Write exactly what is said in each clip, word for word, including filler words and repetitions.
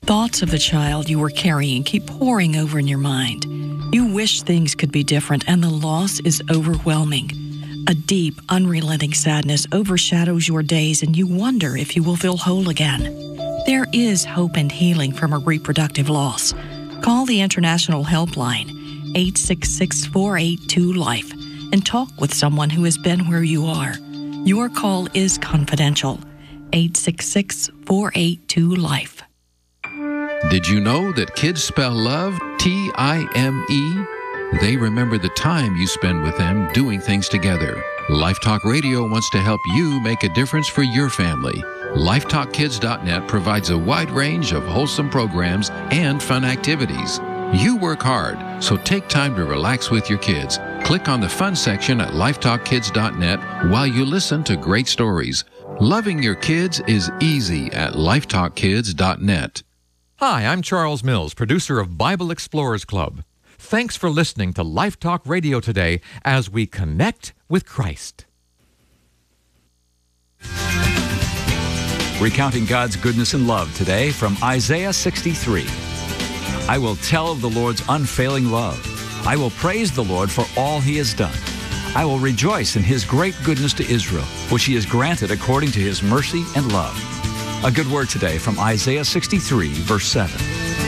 Thoughts of the child you were carrying keep pouring over in your mind. You wish things could be different, and the loss is overwhelming. A deep, unrelenting sadness overshadows your days, and you wonder if you will feel whole again. There is hope and healing from a reproductive loss. Call the International Helpline, eight six six, four eight two, LIFE, and talk with someone who has been where you are. Your call is confidential. eight six six, four eight two, LIFE. Did you know that kids spell love T I M E? They remember the time you spend with them doing things together. Life Talk Radio wants to help you make a difference for your family. Life Talk Kids dot net provides a wide range of wholesome programs and fun activities. You work hard, so take time to relax with your kids. Click on the fun section at Life Talk Kids dot net while you listen to great stories. Loving your kids is easy at Life Talk Kids dot net. Hi, I'm Charles Mills, producer of Bible Explorers Club. Thanks for listening to Life Talk Radio today as we connect with Christ. Recounting God's goodness and love today from Isaiah sixty-three. I will tell of the Lord's unfailing love. I will praise the Lord for all he has done. I will rejoice in his great goodness to Israel, which he has granted according to his mercy and love. A good word today from Isaiah sixty-three, verse seven.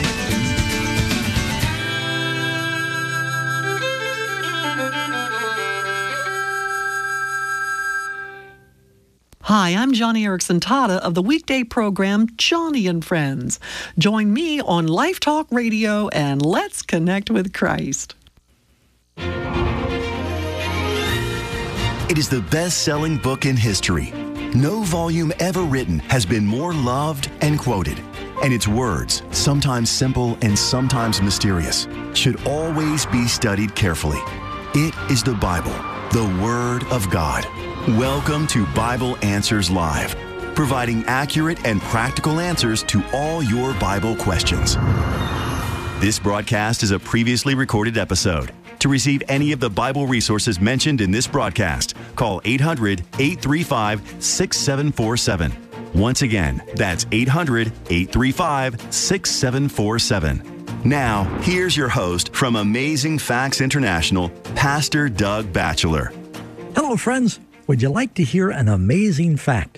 Hi, I'm Johnny Erickson Tata of the weekday program Johnny and Friends. Join me on Life Talk Radio and let's connect with Christ. It is the best-selling book in history. No volume ever written has been more loved and quoted. And its words, sometimes simple and sometimes mysterious, should always be studied carefully. It is the Bible, the Word of God. Welcome to Bible Answers Live, providing accurate and practical answers to all your Bible questions. This broadcast is a previously recorded episode. To receive any of the Bible resources mentioned in this broadcast, call eight hundred, eight three five, six seven four seven. Once again, that's eight hundred, eight three five, six seven four seven. Now, here's your host from Amazing Facts International, Pastor Doug Batchelor. Hello, friends. Would you like to hear an amazing fact?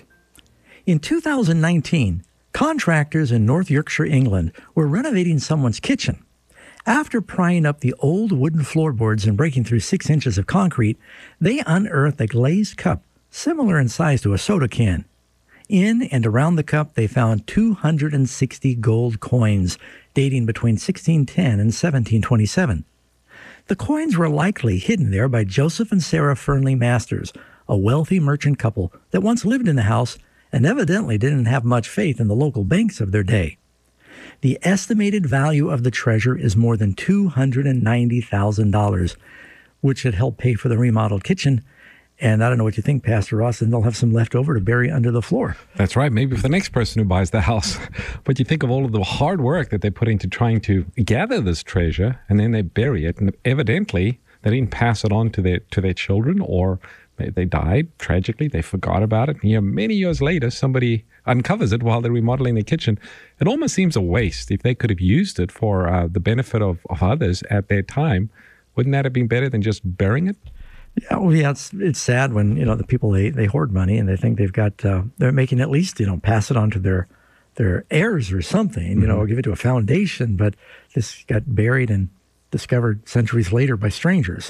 In two thousand nineteen, contractors in North Yorkshire, England, were renovating someone's kitchen. After prying up the old wooden floorboards and breaking through six inches of concrete, they unearthed a glazed cup similar in size to a soda can. In and around the cup, they found two hundred sixty gold coins dating between sixteen ten and seventeen twenty-seven. The coins were likely hidden there by Joseph and Sarah Fernley Masters, a wealthy merchant couple that once lived in the house and evidently didn't have much faith in the local banks of their day. The estimated value of the treasure is more than two hundred ninety thousand dollars, which should help pay for the remodeled kitchen. And I don't know what you think, Pastor Ross, and they'll have some left over to bury under the floor. That's right. Maybe for the next person who buys the house. But you think of all of the hard work that they put into trying to gather this treasure, and then they bury it. And evidently, they didn't pass it on to their to their children, or they died tragically. They forgot about it. And, you know, many years later, somebody uncovers it while they're remodeling their kitchen. It almost seems a waste. If they could have used it for uh, the benefit of, of others at their time, wouldn't that have been better than just burying it? Yeah, well, yeah, it's it's sad when, you know, the people, they, they hoard money and they think they've got, uh, they're making at least, you know, pass it on to their their heirs or something, mm-hmm. you know, or give it to a foundation. But this got buried and discovered centuries later by strangers.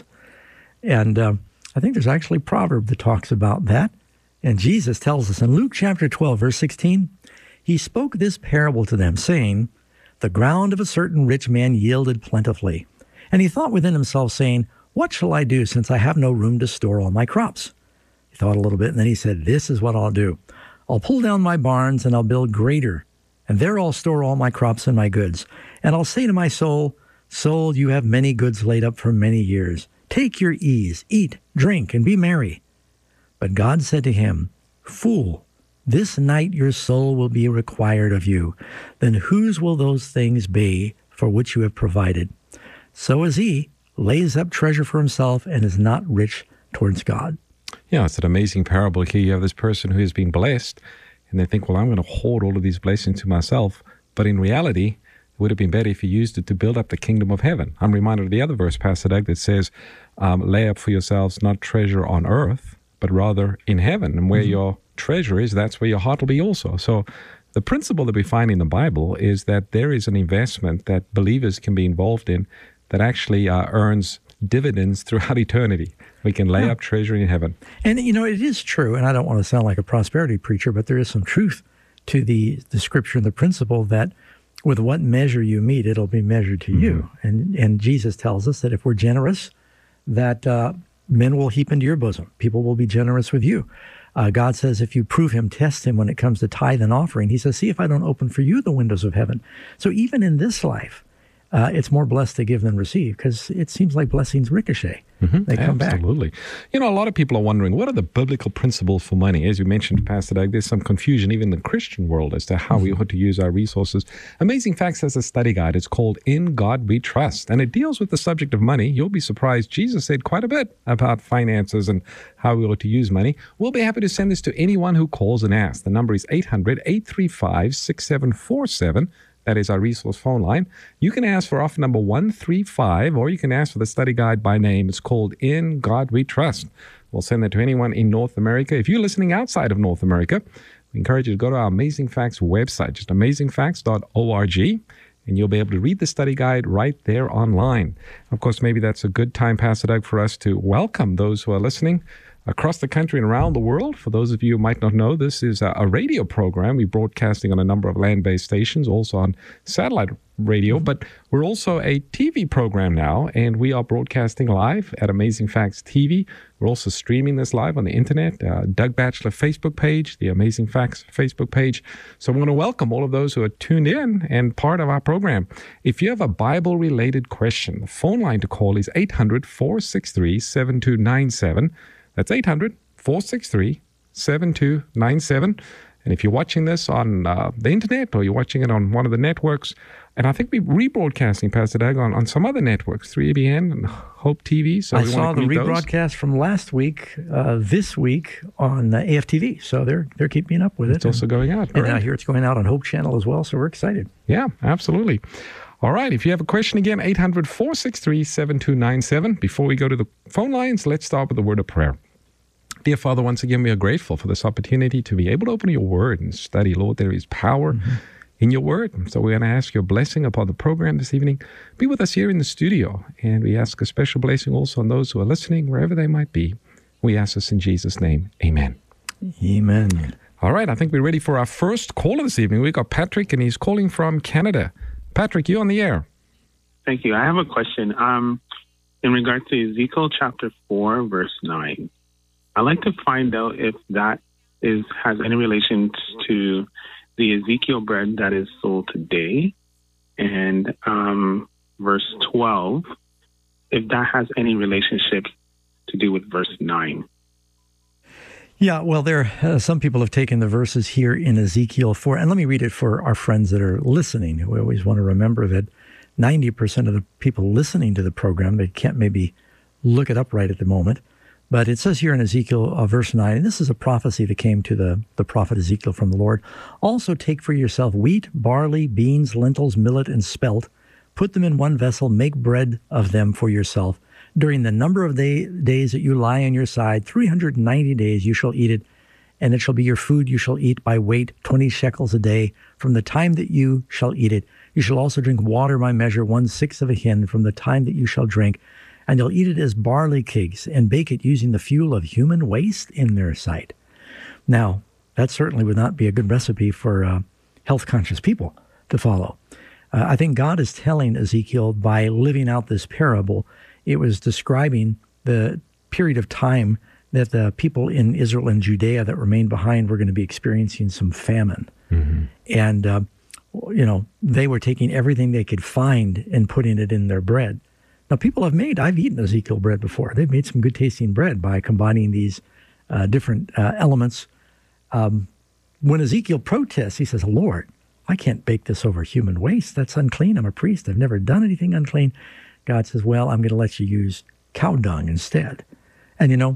And uh, I think there's actually a proverb that talks about that. And Jesus tells us in Luke chapter twelve, verse sixteen, he spoke this parable to them, saying, the ground of a certain rich man yielded plentifully. And he thought within himself, saying, what shall I do, since I have no room to store all my crops? He thought a little bit, and then he said, this is what I'll do. I'll pull down my barns, and I'll build greater, and there I'll store all my crops and my goods. And I'll say to my soul, soul, you have many goods laid up for many years. Take your ease, eat, drink, and be merry. But God said to him, fool, this night your soul will be required of you. Then whose will those things be for which you have provided? So is he, lays up treasure for himself and is not rich towards God. Yeah, it's an amazing parable here. You have this person who has been blessed, and they think, well, I'm going to hoard all of these blessings to myself. but in reality, it would have been better if you used it to build up the kingdom of heaven. I'm reminded of the other verse, Pastor Doug, that says, um, lay up for yourselves not treasure on earth, but rather in heaven. And where mm-hmm. your treasure is, that's where your heart will be also. So the principle that we find in the Bible is that there is an investment that believers can be involved in that actually uh, earns dividends throughout eternity. We can lay yeah. up treasure in heaven. And, you know, it is true, and I don't want to sound like a prosperity preacher, but there is some truth to the, the scripture and the principle that with what measure you meet, it'll be measured to mm-hmm. you. And and Jesus tells us that if we're generous, that uh, men will heap into your bosom. People will be generous with you. Uh, God says if you prove him, test him when it comes to tithe and offering. He says, see if I don't open for you the windows of heaven. So even in this life, uh, it's more blessed to give than receive, because it seems like blessings ricochet. Mm-hmm. They come back. Absolutely. You know, a lot of people are wondering, what are the biblical principles for money? As you mentioned, Pastor Doug, there's some confusion even in the Christian world as to how mm-hmm. we ought to use our resources. Amazing Facts has a study guide. It's called In God We Trust, and it deals with the subject of money. You'll be surprised. Jesus said quite a bit about finances and how we ought to use money. We'll be happy to send this to anyone who calls and asks. The number is eight hundred, eight three five, six seven four seven. That is our resource phone line. You can ask for offer number one three five, or you can ask for the study guide by name. It's called In God We Trust. We'll send that to anyone in North America. If you're listening outside of North America, we encourage you to go to our Amazing Facts website, just amazing facts dot org, and you'll be able to read the study guide right there online. Of course, maybe that's a good time, Pastor Doug, for us to welcome those who are listening across the country and around the world. For those of you who might not know, this is a, a radio program. We're broadcasting on a number of land-based stations, also on satellite radio, but we're also a T V program now, and we are broadcasting live at Amazing Facts T V. We're also streaming this live on the internet, uh, Doug Batchelor Facebook page, the Amazing Facts Facebook page. So we want to welcome all of those who are tuned in and part of our program. If you have a Bible-related question, the phone line to call is eight hundred, four six three, seven two nine seven. That's eight hundred, four six three, seven two nine seven. And if you're watching this on uh, the internet, or you're watching it on one of the networks, and I think we're rebroadcasting, Pastor Doug, on, on some other networks, three A B N and Hope T V. So I we saw want to the rebroadcast those. From last week, uh, this week on uh, A F T V. So they're they're keeping up with it's it. It's also and, going out. And right. I hear it's going out on Hope Channel as well, so we're excited. Yeah, absolutely. All right, if you have a question, again, eight hundred, four six three, seven two nine seven. Before we go to the phone lines, let's start with a word of prayer. Dear Father, once again, we are grateful for this opportunity to be able to open your word and study. Lord, there is power mm-hmm. in your word. So we're going to ask your blessing upon the program this evening. Be with us here in the studio. And we ask a special blessing also on those who are listening, wherever they might be. We ask this in Jesus' name. Amen. Amen. All right, I think we're ready for our first caller this evening. We've got Patrick, and he's calling from Canada. Patrick, you're on the air. Thank you. I have a question. Um, in regard to Ezekiel chapter four, verse nine. I'd like to find out if that is has any relation to the Ezekiel bread that is sold today, and um, verse twelve, if that has any relationship to do with verse nine. Yeah, well, there uh, some people have taken the verses here in Ezekiel four, and let me read it for our friends that are listening. We always want to remember that ninety percent of the people listening to the program, they can't maybe look it up right at the moment. But it says here in Ezekiel uh, verse nine, and this is a prophecy that came to the, the prophet Ezekiel from the Lord. Also take for yourself wheat, barley, beans, lentils, millet, and spelt. Put them in one vessel, make bread of them for yourself. During the number of day, days that you lie on your side, three hundred ninety days you shall eat it, and it shall be your food you shall eat by weight, twenty shekels a day, from the time that you shall eat it. You shall also drink water by measure, one-sixth of a hin, from the time that you shall drink. And you'll eat it as barley cakes and bake it using the fuel of human waste in their sight. Now, that certainly would not be a good recipe for uh, health-conscious people to follow. Uh, I think God is telling Ezekiel by living out this parable, it was describing the period of time that the people in Israel and Judea that remained behind were going to be experiencing some famine. Mm-hmm. And, uh, you know, they were taking everything they could find and putting it in their bread. Now, people have made, I've eaten Ezekiel bread before. They've made some good tasting bread by combining these uh, different uh, elements. Um, when Ezekiel protests, he says, Lord, I can't bake this over human waste. That's unclean. I'm a priest. I've never done anything unclean. God says, well, I'm going to let you use cow dung instead. And, you know,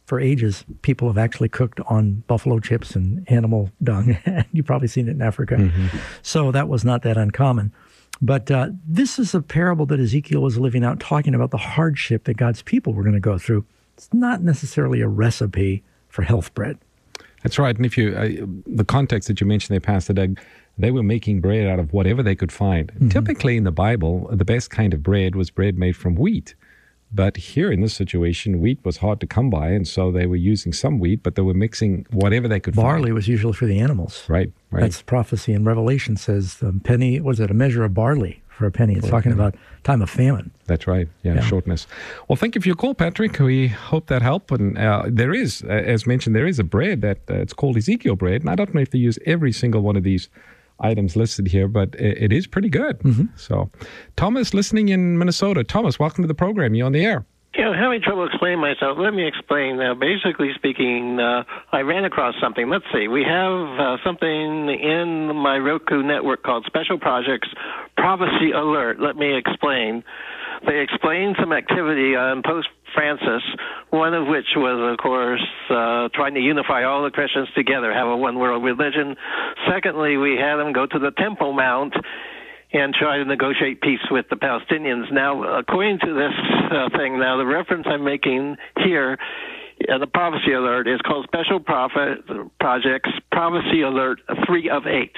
for ages, people have actually cooked on buffalo chips and animal dung. You've probably seen it in Africa. Mm-hmm. So that was not that uncommon. But uh, this is a parable that Ezekiel was living out, talking about the hardship that God's people were going to go through. It's not necessarily a recipe for health bread. That's right. And if you, uh, the context that you mentioned there, Pastor Doug, they were making bread out of whatever they could find. Mm-hmm. Typically in the Bible, the best kind of bread was bread made from wheat. But here in this situation, wheat was hard to come by, and so they were using some wheat, but they were mixing whatever they could Barley find. Barley was usually for the animals. Right, right. That's prophecy in Revelation says, a penny, was it a measure of barley for a penny? It's for talking about time of famine. That's right, yeah, yeah, shortness. Well, thank you for your call, Patrick. We hope that helped. And uh, there is, uh, as mentioned, there is a bread that uh, it's called Ezekiel bread, and I don't know if they use every single one of these items listed here, but it, it is pretty good. Mm-hmm. So, Thomas, listening in Minnesota. Thomas, welcome to the program. You're on the air. Yeah, I'm having trouble explaining myself. Let me explain. Uh, basically speaking, uh, I ran across something. Let's see. We have uh, something in my Roku network called Special Projects Prophecy Alert. Let me explain. They explain some activity on post-Francis, one of which was, of course, uh, trying to unify all the Christians together, have a one-world religion. Secondly, we had them go to the Temple Mount and try to negotiate peace with the Palestinians. Now, according to this uh, thing, now the reference I'm making here, uh, the Prophecy Alert, is called Special Prophet Projects Prophecy Alert three of eight.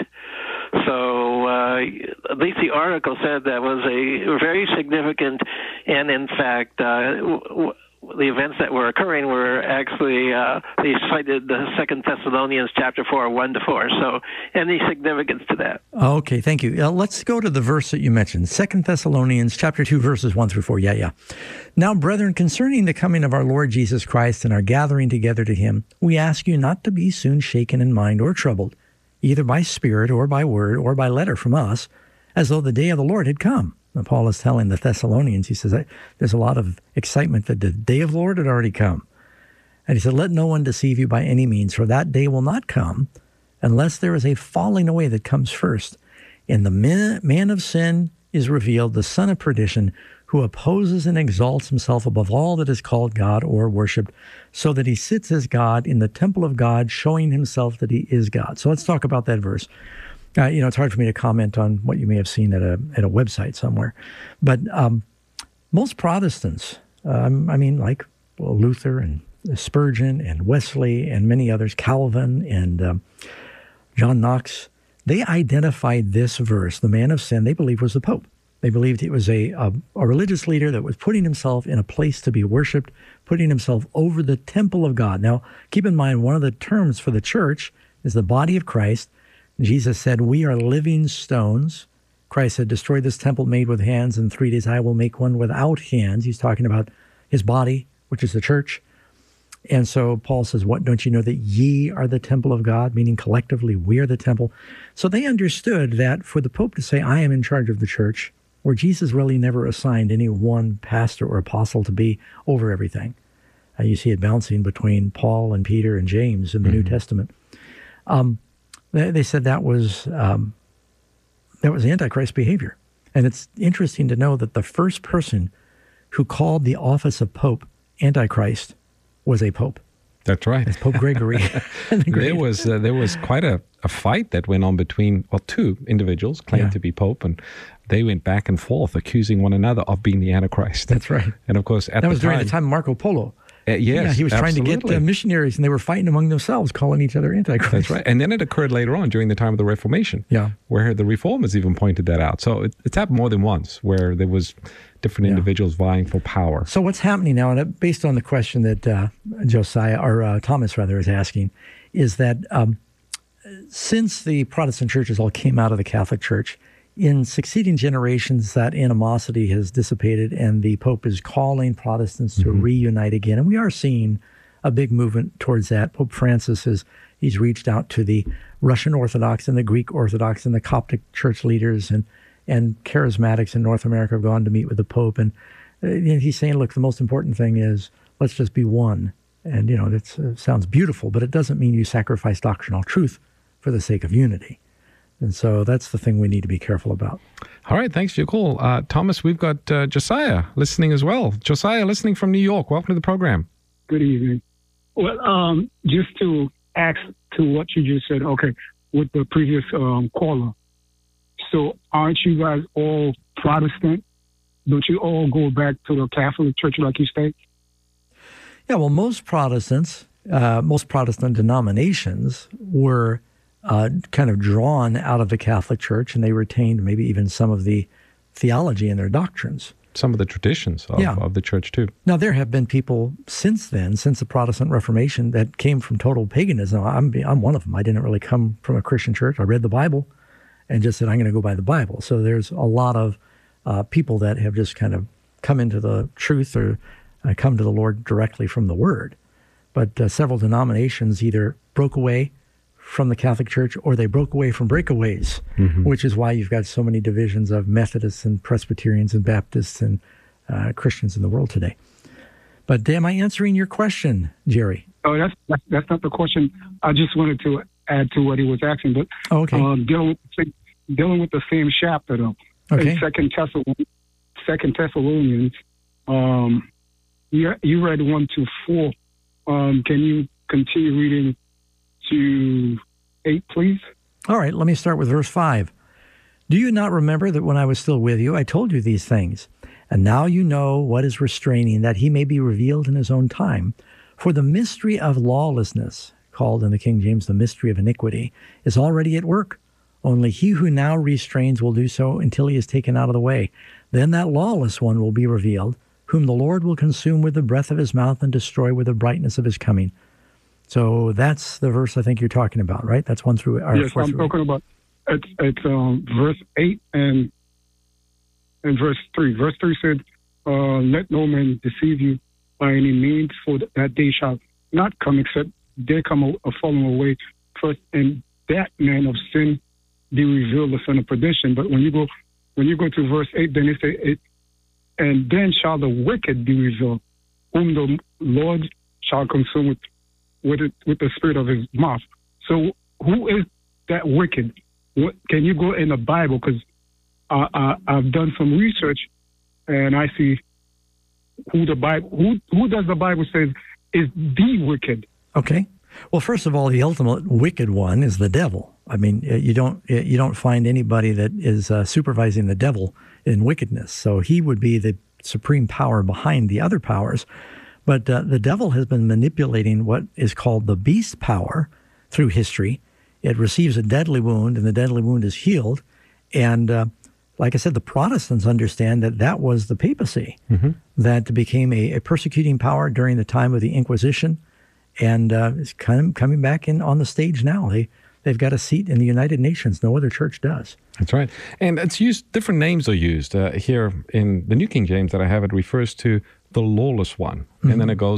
So uh, at least the article said that was a very significant, and in fact, uh, w- w- the events that were occurring were actually, uh, they cited the Second Thessalonians chapter four, one to four. So any significance to that? Okay, thank you. Uh, let's go to the verse that you mentioned, Second Thessalonians chapter two, verses one through four. Yeah, yeah. Now, brethren, concerning the coming of our Lord Jesus Christ and our gathering together to him, we ask you not to be soon shaken in mind or troubled, either by spirit or by word or by letter from us, as though the day of the Lord had come. Now, Paul is telling the Thessalonians, he says, there's a lot of excitement that the day of the Lord had already come. And he said, let no one deceive you by any means, for that day will not come unless there is a falling away that comes first. And the man, man of sin is revealed, the son of perdition, who opposes and exalts himself above all that is called God or worshipped, so that he sits as God in the temple of God, showing himself that he is God. So let's talk about that verse. Uh, you know, it's hard for me to comment on what you may have seen at a at a website somewhere. But um, most Protestants, um, I mean, like well, Luther and Spurgeon and Wesley and many others, Calvin and um, John Knox, they identified this verse, the man of sin, they believed was the Pope. They believed it was a, a, a religious leader that was putting himself in a place to be worshipped, putting himself over the temple of God. Now, keep in mind, one of the terms for the church is the body of Christ. Jesus said, we are living stones. Christ said, destroy this temple made with hands, in three days I will make one without hands. He's talking about his body, which is the church. And so Paul says, what, don't you know that ye are the temple of God? Meaning collectively, we are the temple. So they understood that for the Pope to say, I am in charge of the church, where Jesus really never assigned any one pastor or apostle to be over everything. Uh, you see it bouncing between Paul and Peter and James in the mm-hmm. New Testament. Um, they, they said that was um, that was Antichrist behavior. And it's interesting to know that the first person who called the office of Pope Antichrist was a Pope. That's right. It's Pope Gregory. the there was uh, there was quite a, a fight that went on between, well, two individuals claimed yeah. to be Pope, and they went back and forth accusing one another of being the Antichrist. That's right. And of course, at that was the during time, the time of Marco Polo. Uh, yes, yeah, he was absolutely. trying to get uh, missionaries, and they were fighting among themselves, calling each other Antichrist. That's right. And then it occurred later on during the time of the Reformation, yeah. where the Reformers even pointed that out. So it, it's happened more than once, where there was different yeah. individuals vying for power. So what's happening now, and based on the question that uh, Josiah, or uh, Thomas rather, is asking, is that um, since the Protestant churches all came out of the Catholic Church, in succeeding generations, that animosity has dissipated, and the Pope is calling Protestants to mm-hmm. reunite again. And we are seeing a big movement towards that. Pope Francis has he's reached out to the Russian Orthodox and the Greek Orthodox and the Coptic church leaders, and and charismatics in North America have gone to meet with the Pope. And uh, he's saying, look, the most important thing is let's just be one. And, you know, that uh, sounds beautiful, but it doesn't mean you sacrifice doctrinal truth for the sake of unity. And so that's the thing we need to be careful about. All right, thanks for your call. Uh, Thomas, we've got uh, Josiah listening as well. Josiah, listening from New York. Welcome to the program. Good evening. Well, um, just to ask to what you just said, okay, with the previous um, caller. So aren't you guys all Protestant? Don't you all go back to the Catholic Church like you state? Yeah, well, most Protestants, uh, most Protestant denominations were uh, kind of drawn out of the Catholic Church, and they retained maybe even some of the theology in their doctrines. Some of the traditions of, yeah. of the church, too. Now, there have been people since then, since the Protestant Reformation, that came from total paganism. I'm, I'm one of them. I didn't really come from a Christian church. I read the Bible and just said, I'm going to go by the Bible. So there's a lot of uh, people that have just kind of come into the truth or uh, come to the Lord directly from the Word. But uh, several denominations either broke away from the Catholic Church or they broke away from breakaways, mm-hmm. which is why you've got so many divisions of Methodists and Presbyterians and Baptists and uh, Christians in the world today. But am I answering your question, Jerry? Oh, that's that's, that's not the question. I just wanted to add to what he was asking, but oh, okay. um, dealing with dealing with the same chapter though. Okay. In Second Thessalonians, Second Thessalonians, um, you you read one to four. Um, can you continue reading to eight, please? All right, let me start with verse five. Do you not remember that when I was still with you, I told you these things? And now you know what is restraining, that he may be revealed in his own time. For the mystery of lawlessness, called in the King James the mystery of iniquity, is already at work. Only he who now restrains will do so until he is taken out of the way. Then that lawless one will be revealed, whom the Lord will consume with the breath of his mouth and destroy with the brightness of his coming. So that's the verse I think you're talking about, right? That's one through our yes, I'm talking eight. about it's, it's um, verse eight and and verse three. Verse three said, uh, "Let no man deceive you by any means, for that day shall not come except there come a, a falling away first, and that man of sin be revealed, the son of perdition." But when you go when you go to verse eight, then it say it, and then shall the wicked be revealed, whom the Lord shall consume with with it, with the spirit of his mouth. So who is that wicked? What, can you go in the Bible? Because uh, uh, I've done some research and I see who the Bible, who, who does the Bible say is the wicked? Okay. Well, first of all, the ultimate wicked one is the devil. I mean, you don't you don't find anybody that is uh, supervising the devil in wickedness. So he would be the supreme power behind the other powers. But uh, the devil has been manipulating what is called the beast power through history. It receives a deadly wound, and the deadly wound is healed. And uh, like I said, the Protestants understand that that was the papacy mm-hmm. that became a, a persecuting power during the time of the Inquisition, and uh, it's kind of coming back in on the stage now. They they've got a seat in the United Nations. No other church does. That's right, and it's used. Different names are used uh, here in the New King James that I have. It refers to the lawless one, mm-hmm. and then it goes